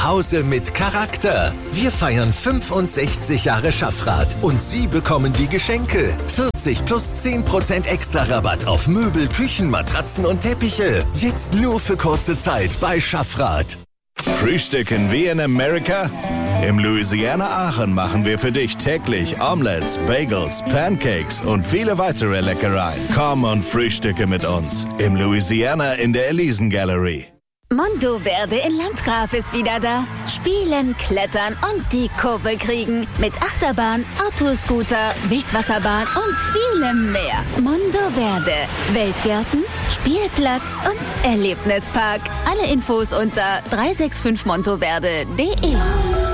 Hause mit Charakter. Wir feiern 65 Jahre Schaffrath und Sie bekommen die Geschenke. 40 plus 10% extra Rabatt auf Möbel, Küchen, Matratzen und Teppiche. Jetzt nur für kurze Zeit bei Schaffrath. Frühstücken wie in Amerika? Im Louisiana Aachen machen wir für dich täglich Omelettes, Bagels, Pancakes und viele weitere Leckereien. Komm und frühstücke mit uns im Louisiana in der Elisen Gallery. Mondoverde in Landgraf ist wieder da. Spielen, klettern und die Kurve kriegen. Mit Achterbahn, Autoscooter, Wildwasserbahn und vielem mehr. Mondoverde. Weltgärten, Spielplatz und Erlebnispark. Alle Infos unter 365montoverde.de.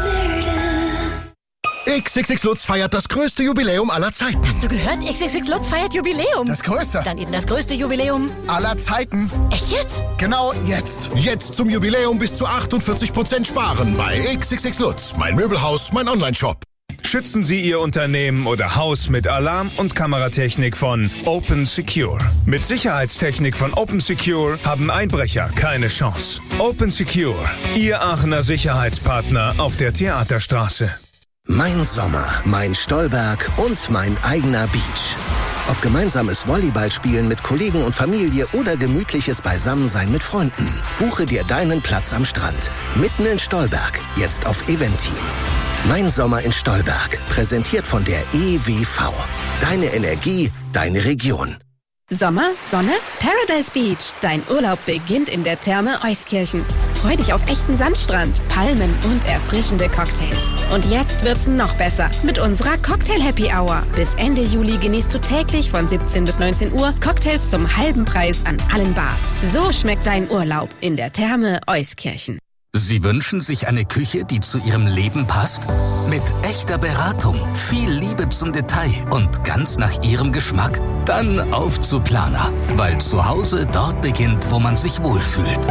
XXX Lutz feiert das größte Jubiläum aller Zeiten. Hast du gehört? XXX Lutz feiert Jubiläum. Das größte. Dann eben das größte Jubiläum aller Zeiten. Echt jetzt? Genau jetzt. Jetzt zum Jubiläum bis zu 48% sparen bei XXX Lutz. Mein Möbelhaus, mein Onlineshop. Schützen Sie Ihr Unternehmen oder Haus mit Alarm- und Kameratechnik von Open Secure. Mit Sicherheitstechnik von Open Secure haben Einbrecher keine Chance. Open Secure, Ihr Aachener Sicherheitspartner auf der Theaterstraße. Mein Sommer, mein Stolberg und mein eigener Beach. Ob gemeinsames Volleyballspielen mit Kollegen und Familie oder gemütliches Beisammensein mit Freunden. Buche dir deinen Platz am Strand. Mitten in Stolberg. Jetzt auf Eventim. Mein Sommer in Stolberg. Präsentiert von der EWV. Deine Energie, deine Region. Sommer, Sonne, Paradise Beach. Dein Urlaub beginnt in der Therme Euskirchen. Freu dich auf echten Sandstrand, Palmen und erfrischende Cocktails. Und jetzt wird's noch besser mit unserer Cocktail Happy Hour. Bis Ende Juli genießt du täglich von 17 bis 19 Uhr Cocktails zum halben Preis an allen Bars. So schmeckt dein Urlaub in der Therme Euskirchen. Sie wünschen sich eine Küche, die zu Ihrem Leben passt? Mit echter Beratung, viel Liebe zum Detail und ganz nach Ihrem Geschmack? Dann auf zu Planer, weil zu Hause dort beginnt, wo man sich wohlfühlt.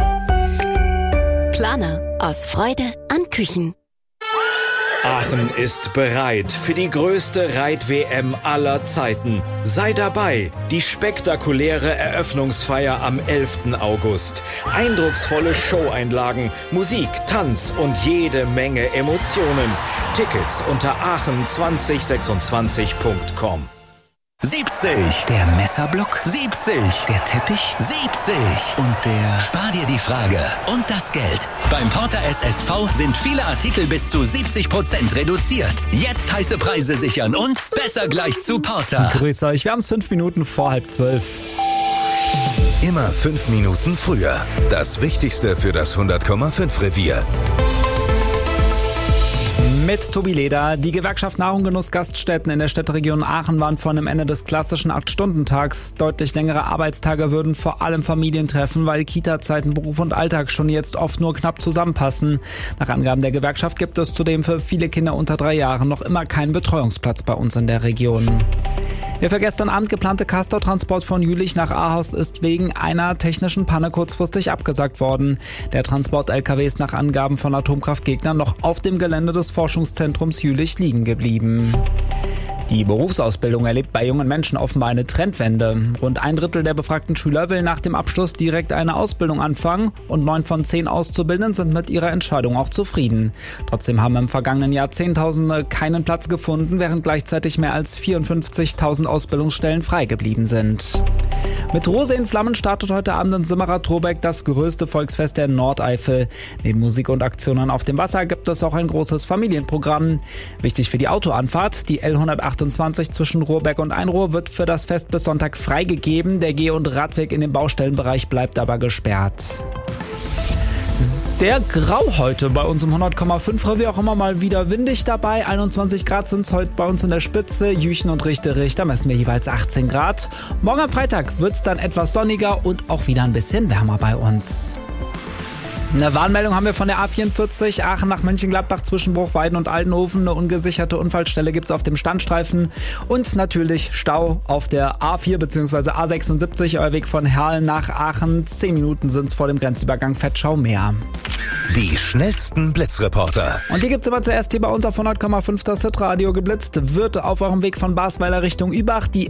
Planer. Aus Freude an Küchen. Aachen ist bereit für die größte Reit-WM aller Zeiten. Sei dabei, die spektakuläre Eröffnungsfeier am 11. August. Eindrucksvolle Showeinlagen, Musik, Tanz und jede Menge Emotionen. Tickets unter aachen2026.com. 70. Der Messerblock. 70. Der Teppich. 70. Und der... Spar dir die Frage und das Geld. Beim Porter SSV sind viele Artikel bis zu 70% reduziert. Jetzt heiße Preise sichern und besser gleich zu Porter. Grüß euch, wir haben es 5 Minuten vor 11:30. Immer 5 Minuten früher. Das Wichtigste für das 100,5 Revier. Mit Tobi Leder. Die Gewerkschaft Nahrung Genuss Gaststätten in der Städteregion Aachen warnt vor dem Ende des klassischen 8-Stunden-Tags. Deutlich längere Arbeitstage würden vor allem Familien treffen, weil Kita-Zeiten, Beruf und Alltag schon jetzt oft nur knapp zusammenpassen. Nach Angaben der Gewerkschaft gibt es zudem für viele Kinder unter 3 Jahren noch immer keinen Betreuungsplatz bei uns in der Region. Der für gestern Abend geplante Castortransport von Jülich nach Ahaus ist wegen einer technischen Panne kurzfristig abgesagt worden. Der Transport-LKW ist nach Angaben von Atomkraftgegnern noch auf dem Gelände des Forschungszentrums Jülich liegen geblieben. Die Berufsausbildung erlebt bei jungen Menschen offenbar eine Trendwende. Rund 1/3 der befragten Schüler will nach dem Abschluss direkt eine Ausbildung anfangen und 9 von 10 Auszubildenden sind mit ihrer Entscheidung auch zufrieden. Trotzdem haben im vergangenen Jahr Zehntausende keinen Platz gefunden, während gleichzeitig mehr als 54.000 Ausbildungsstellen frei geblieben sind. Mit Rose in Flammen startet heute Abend in Simmerath-Trobeck das größte Volksfest der Nordeifel. Neben Musik und Aktionen auf dem Wasser gibt es auch ein großes Familienprogramm. Wichtig für die Autoanfahrt, die L128 zwischen Rohrbeck und Einrohr wird für das Fest bis Sonntag freigegeben. Der Geh- und Radweg in dem Baustellenbereich bleibt aber gesperrt. Sehr grau heute bei uns im 100,5 Revier, auch immer mal wieder windig dabei. 21 Grad sind es heute bei uns in der Spitze. Jüchen und Richterich, da messen wir jeweils 18 Grad. Morgen am Freitag wird es dann etwas sonniger und auch wieder ein bisschen wärmer bei uns. Eine Warnmeldung haben wir von der A44 Aachen nach Mönchengladbach zwischen Bruchweiden und Altenhofen. Eine ungesicherte Unfallstelle gibt es auf dem Standstreifen und natürlich Stau auf der A4 bzw. A76, euer Weg von Herrl nach Aachen. 10 Minuten sind es vor dem Grenzübergang Vetschau-Meer. Die schnellsten Blitzreporter. Und die gibt's aber zuerst hier bei uns auf 100,5 das Hitradio. Geblitzt wird auf eurem Weg von Basweiler Richtung Übach. Die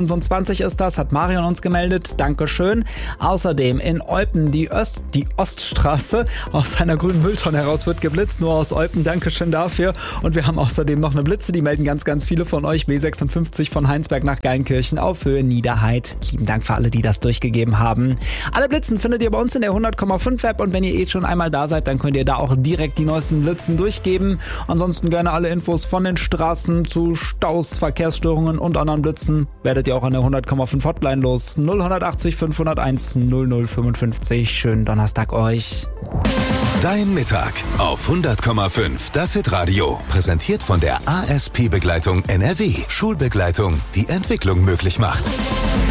L225 ist das, hat Marion uns gemeldet. Dankeschön. Außerdem in Eupen die Oststraße Straße. Aus einer grünen Mülltonne heraus wird geblitzt, nur aus Eupen. Dankeschön dafür. Und wir haben außerdem noch eine Blitze, die melden ganz, ganz viele von euch. B56 von Heinsberg nach Geilenkirchen auf Höhe Niederheid. Lieben Dank für alle, die das durchgegeben haben. Alle Blitzen findet ihr bei uns in der 100,5 App und wenn ihr schon einmal da seid, dann könnt ihr da auch direkt die neuesten Blitzen durchgeben. Ansonsten gerne alle Infos von den Straßen zu Staus, Verkehrsstörungen und anderen Blitzen werdet ihr auch an der 100,5 Hotline los. 0180 501 0055. Schönen Donnerstag euch. Dein Mittag auf 100,5. Das Hitradio. Präsentiert von der ASP-Begleitung NRW. Schulbegleitung, die Entwicklung möglich macht.